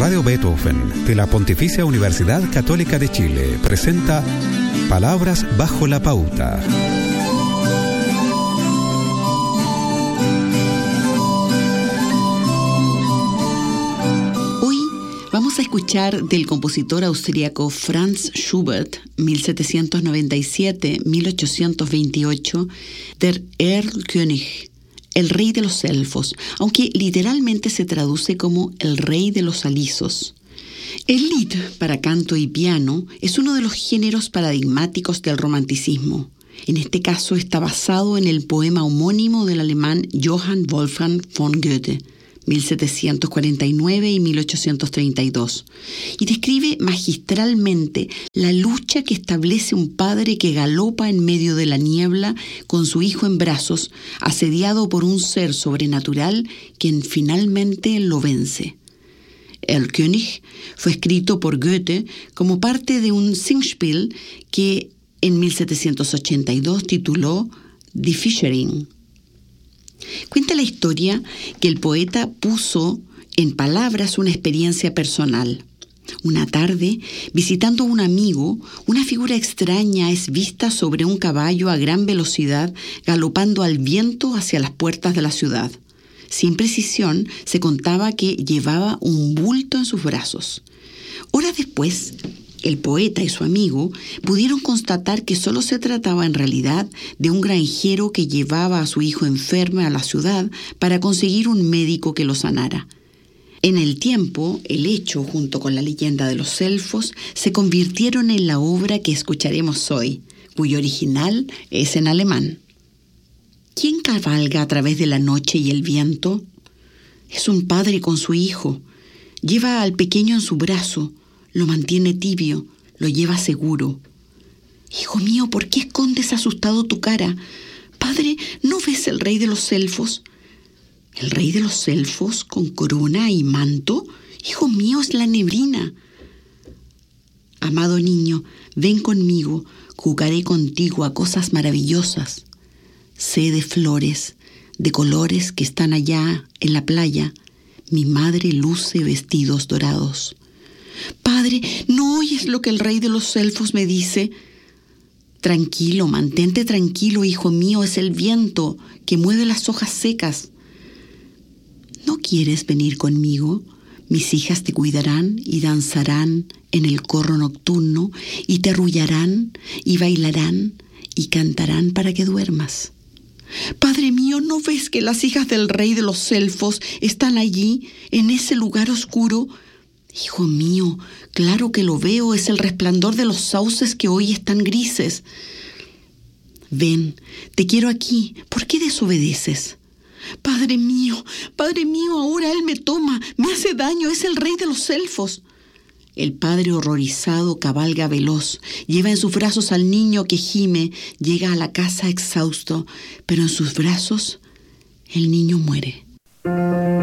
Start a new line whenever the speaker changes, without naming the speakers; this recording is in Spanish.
Radio Beethoven de la Pontificia Universidad Católica de Chile presenta Palabras bajo la pauta.
Hoy vamos a escuchar del compositor austríaco Franz Schubert, 1797-1828, Der Erlkönig, el rey de los elfos, aunque literalmente se traduce como el rey de los alisos. El Lied para canto y piano es uno de los géneros paradigmáticos del romanticismo. En este caso está basado en el poema homónimo del alemán Johann Wolfgang von Goethe, 1749 y 1832, y describe magistralmente la lucha que establece un padre que galopa en medio de la niebla con su hijo en brazos, asediado por un ser sobrenatural quien finalmente lo vence. El König fue escrito por Goethe como parte de un Singspiel que en 1782 tituló Die Fischerin. Cuenta la historia que el poeta puso en palabras una experiencia personal. Una tarde, visitando a un amigo, una figura extraña es vista sobre un caballo a gran velocidad, galopando al viento hacia las puertas de la ciudad. Sin precisión, se contaba que llevaba un bulto en sus brazos. Horas después, el poeta y su amigo pudieron constatar que solo se trataba en realidad de un granjero que llevaba a su hijo enfermo a la ciudad para conseguir un médico que lo sanara. En el tiempo, el hecho, junto con la leyenda de los elfos, se convirtieron en la obra que escucharemos hoy, cuyo original es en alemán. ¿Quién cabalga a través de la noche y el viento? Es un padre con su hijo. Lleva al pequeño en su brazo. Lo mantiene tibio, lo lleva seguro. Hijo mío, ¿por qué escondes asustado tu cara? Padre, ¿no ves el rey de los elfos? ¿El rey de los elfos con corona y manto? Hijo mío, es la neblina. Amado niño, ven conmigo, jugaré contigo a cosas maravillosas. Sé de flores, de colores que están allá en la playa. Mi madre luce vestidos dorados. Padre, ¿no oyes lo que el rey de los elfos me dice? Tranquilo, mantente tranquilo, hijo mío, es el viento que mueve las hojas secas. ¿No quieres venir conmigo? Mis hijas te cuidarán y danzarán en el corro nocturno y te arrullarán y bailarán y cantarán para que duermas. Padre mío, ¿no ves que las hijas del rey de los elfos están allí, en ese lugar oscuro? Hijo mío, claro que lo veo, es el resplandor de los sauces que hoy están grises. Ven, te quiero aquí, ¿por qué desobedeces? Padre mío, ahora él me toma, me hace daño, es el rey de los elfos. El padre horrorizado cabalga veloz, lleva en sus brazos al niño que gime, llega a la casa exhausto, pero en sus brazos el niño muere.